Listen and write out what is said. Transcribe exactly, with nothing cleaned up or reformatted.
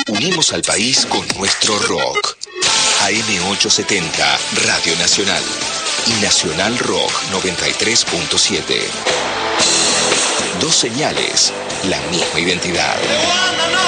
Unimos al país con nuestro rock. A M ochocientos setenta, Radio Nacional. Y Nacional Rock noventa y tres punto siete. Dos señales, la misma identidad.